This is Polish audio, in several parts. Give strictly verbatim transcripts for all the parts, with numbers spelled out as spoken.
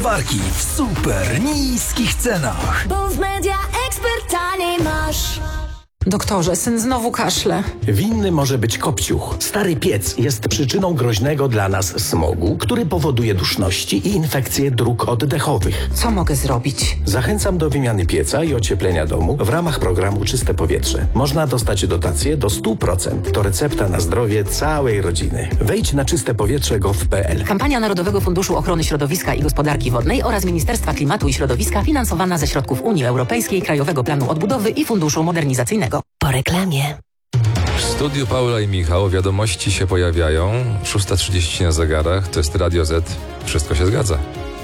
ładowarki w super niskich cenach. Bo w Media Expert taniej masz. Doktorze, syn znowu kaszle. Winny może być kopciuch. Stary piec jest przyczyną groźnego dla nas smogu, który powoduje duszności i infekcje dróg oddechowych. Co mogę zrobić? Zachęcam do wymiany pieca i ocieplenia domu w ramach programu Czyste Powietrze. Można dostać dotację do stu procent. To recepta na zdrowie całej rodziny. Wejdź na czyste powietrze kropka gov kropka pe el. Kampania Narodowego Funduszu Ochrony Środowiska i Gospodarki Wodnej oraz Ministerstwa Klimatu i Środowiska finansowana ze środków Unii Europejskiej, Krajowego Planu Odbudowy i Funduszu Modernizacyjnego. Po reklamie. W studiu Paula i Michał wiadomości się pojawiają. szósta trzydzieści na zegarach. To jest Radio Z. Wszystko się zgadza.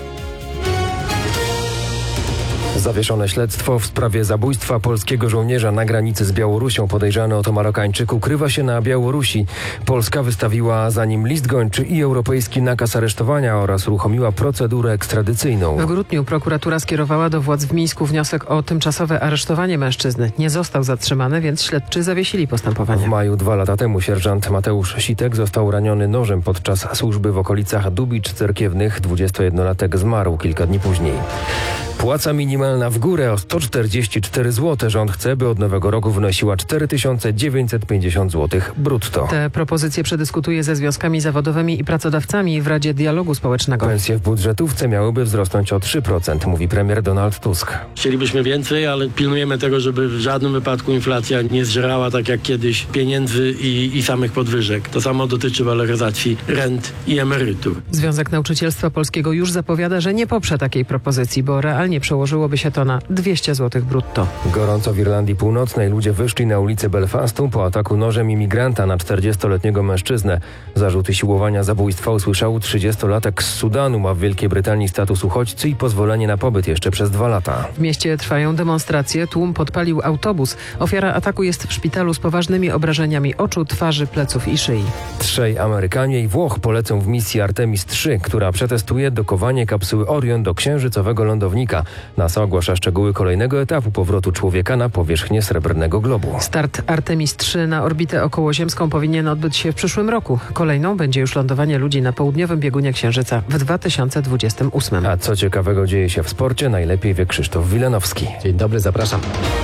Zawieszone śledztwo w sprawie zabójstwa polskiego żołnierza na granicy z Białorusią. Podejrzany o to Marokańczyk ukrywa się na Białorusi. Polska wystawiła za nim list gończy i europejski nakaz aresztowania oraz uruchomiła procedurę ekstradycyjną. W grudniu prokuratura skierowała do władz w Mińsku wniosek o tymczasowe aresztowanie mężczyzny. Nie został zatrzymany, więc śledczy zawiesili postępowanie. W maju dwa lata temu sierżant Mateusz Sitek został raniony nożem podczas służby w okolicach Dubicz Cerkiewnych. dwudziestojednolatek zmarł kilka dni później. Płaca minimalna w górę o sto czterdzieści cztery złote. Rząd chce, by od nowego roku wynosiła cztery tysiące dziewięćset pięćdziesiąt złotych brutto. Te propozycje przedyskutuje ze związkami zawodowymi i pracodawcami w Radzie Dialogu Społecznego. Pensje w budżetówce miałyby wzrosnąć o trzy procent, mówi premier Donald Tusk. Chcielibyśmy więcej, ale pilnujemy tego, żeby w żadnym wypadku inflacja nie zżerała tak jak kiedyś pieniędzy i, i samych podwyżek. To samo dotyczy waloryzacji rent i emerytur. Związek Nauczycielstwa Polskiego już zapowiada, że nie poprze takiej propozycji, bo realnie przełożyłoby się to na dwieście złotych brutto. Gorąco w Irlandii Północnej. Ludzie wyszli na ulicę Belfastu po ataku nożem imigranta na czterdziestoletniego mężczyznę. Zarzuty siłowania zabójstwa usłyszał trzydziestolatek z Sudanu. Ma w Wielkiej Brytanii status uchodźcy i pozwolenie na pobyt jeszcze przez dwa lata. W mieście trwają demonstracje. Tłum podpalił autobus. Ofiara ataku jest w szpitalu z poważnymi obrażeniami oczu, twarzy, pleców i szyi. Trzej Amerykanie i Włoch polecą w misji Artemis trzy, która przetestuje dokowanie kapsuły Orion do księżycowego lądownika. NASA ogłasza szczegóły kolejnego etapu powrotu człowieka na powierzchnię Srebrnego Globu. Start Artemis trzy na orbitę okołoziemską powinien odbyć się w przyszłym roku. Kolejną będzie już lądowanie ludzi na południowym biegunie Księżyca w dwa tysiące dwudziestym ósmym. A co ciekawego dzieje się w sporcie, najlepiej wie Krzysztof Wilenowski. Dzień dobry, zapraszam.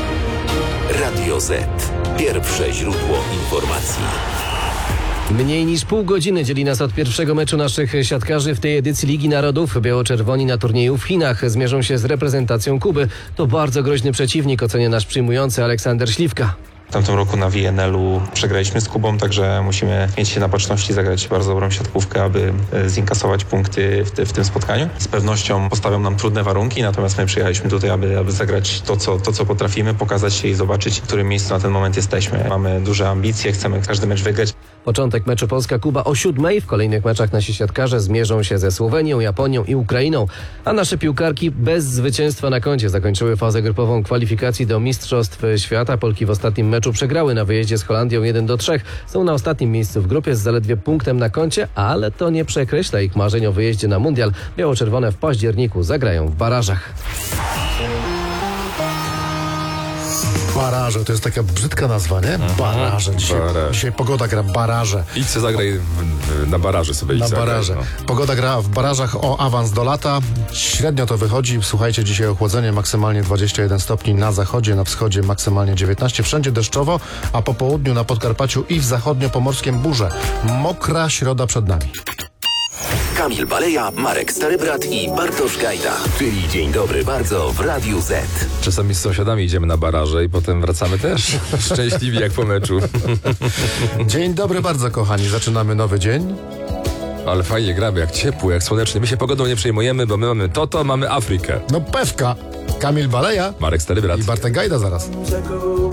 Radio Z. Pierwsze źródło informacji. Mniej niż pół godziny dzieli nas od pierwszego meczu naszych siatkarzy w tej edycji Ligi Narodów. Biało-czerwoni na turnieju w Chinach zmierzą się z reprezentacją Kuby. To bardzo groźny przeciwnik, ocenia nasz przyjmujący Aleksander Śliwka. W tamtym roku na V N L-u przegraliśmy z Kubą, także musimy mieć się na baczności, zagrać bardzo dobrą siatkówkę, aby zinkasować punkty w, te, w tym spotkaniu. Z pewnością postawią nam trudne warunki, natomiast my przyjechaliśmy tutaj, aby, aby zagrać to co, to, co potrafimy, pokazać się i zobaczyć, w którym miejscu na ten moment jesteśmy. Mamy duże ambicje, chcemy każdy mecz wygrać. Początek meczu Polska-Kuba o siódmej. W kolejnych meczach nasi siatkarze zmierzą się ze Słowenią, Japonią i Ukrainą, a nasze piłkarki bez zwycięstwa na koncie zakończyły fazę grupową kwalifikacji do Mistrzostw Świata. Polki w ostatnim meczu przegrały na wyjeździe z Holandią jeden do trzech. Są na ostatnim miejscu w grupie z zaledwie punktem na koncie, ale to nie przekreśla ich marzeń o wyjeździe na mundial. Biało-czerwone w październiku zagrają w barażach. Baraże, to jest taka brzydka nazwa, nie? Baraże. Dzisiaj, Baraże. dzisiaj pogoda gra baraże. Idź se zagraj w, w, na baraże sobie. Na idź zagraj, baraże. no. Pogoda gra w barażach o awans do lata. Średnio to wychodzi. Słuchajcie, dzisiaj ochłodzenie maksymalnie dwadzieścia jeden stopni na zachodzie, na wschodzie maksymalnie dziewiętnaście. Wszędzie deszczowo, a po południu na Podkarpaciu i w zachodniopomorskiem burze. Mokra środa przed nami. Kamil Baleja, Marek Starybrat i Bartosz Gajda. Czyli Dzień Dobry Bardzo w Radiu Z. Czasami z sąsiadami idziemy na baraże i potem wracamy też szczęśliwi jak po meczu. Dzień dobry bardzo, kochani. Zaczynamy nowy dzień. Ale fajnie gramy, jak ciepło, jak słonecznie. My się pogodą nie przejmujemy, bo my mamy Toto, mamy Afrykę. No pewka. Kamil Baleja Marek Starybrat i Bartek Gajda zaraz.